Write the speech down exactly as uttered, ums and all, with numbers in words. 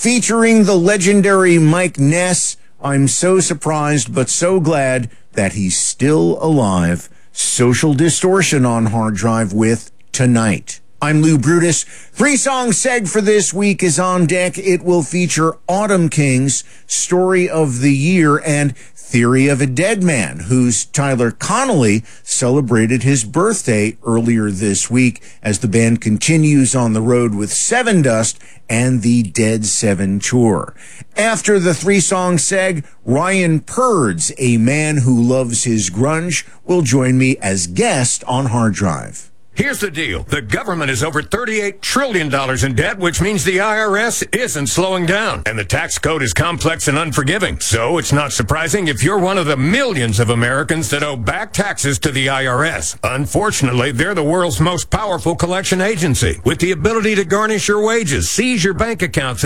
featuring the legendary Mike Ness. I'm so surprised but so glad that he's still alive. Social Distortion on Hard Drive with Tonight. I'm Lou Brutus. Three-song seg for this week is on deck. It will feature Autumn Kings, Story of the Year, and Theory of a Dead Man, whose Tyler Connolly celebrated his birthday earlier this week as the band continues on the road with Sevendust and the Dead Seven Tour. After the three-song seg, Ryan Purds, a man who loves his grunge, will join me as guest on Hard Drive. Here's the deal. The government is over thirty-eight trillion dollars in debt, which means the I R S isn't slowing down. And the tax code is complex and unforgiving. So it's not surprising if you're one of the millions of Americans that owe back taxes to the I R S. Unfortunately, they're the world's most powerful collection agency, with the ability to garnish your wages, seize your bank accounts,